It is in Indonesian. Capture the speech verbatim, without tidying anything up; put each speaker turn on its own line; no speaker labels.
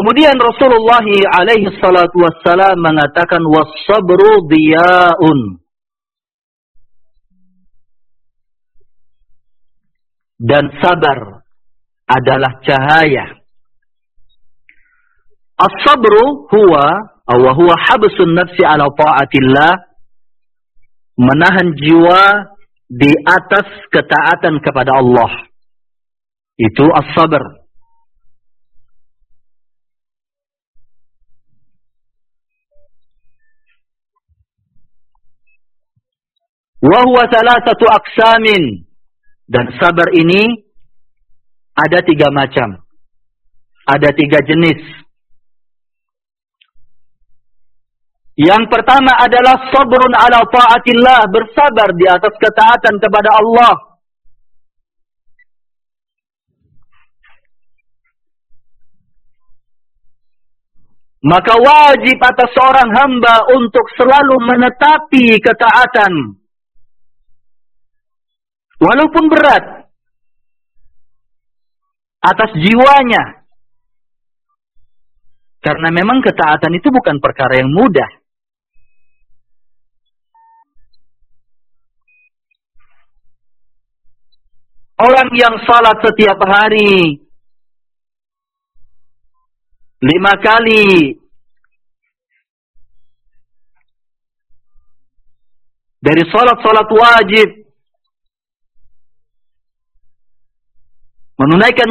Kemudian Rasulullah alaihi salatu wassalam mengatakan was-sabru diya'un. Dan sabar adalah cahaya. As-sabru huwa aw huwa habsun nafsi ala ta'atillah, menahan jiwa di atas ketaatan kepada Allah. Itu as-sabr. Wa huwa thalathatu aqsamin, dan sabar ini ada tiga macam. Ada tiga jenis. Yang pertama adalah sabrun ala ta'atillah, bersabar di atas ketaatan kepada Allah. Maka wajib atas seorang hamba untuk selalu menetapi ketaatan. Walaupun berat atas jiwanya. Karena memang ketaatan itu bukan perkara yang mudah. Orang yang salat setiap hari lima kali dari salat-salat wajib, menunaikan